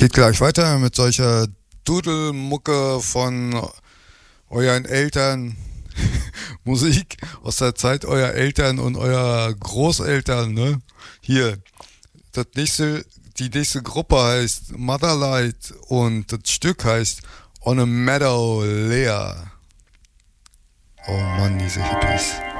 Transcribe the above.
Geht gleich weiter mit solcher Dudelmucke von euren Eltern. Musik aus der Zeit eurer Eltern und eurer Großeltern, ne? Hier, die nächste Gruppe heißt Motherlight und das Stück heißt On a Meadow Leer. Oh Mann, diese Hippies.